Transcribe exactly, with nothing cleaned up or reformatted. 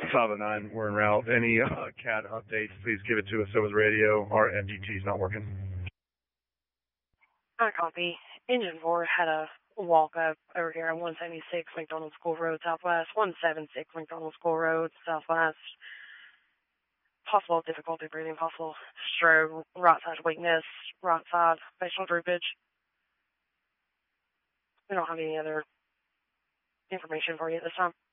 five oh nine, we're en route. Any uh, C A T updates, please give it to us over the radio. Our M G T is not working. I copy. Engine four had a walk up over here on one seventy-six McDonald School Road Southwest, one seventy-six McDonald School Road Southwest. Possible difficulty breathing, possible stroke, right side weakness, right side facial droopage. We don't have any other information for you at this time.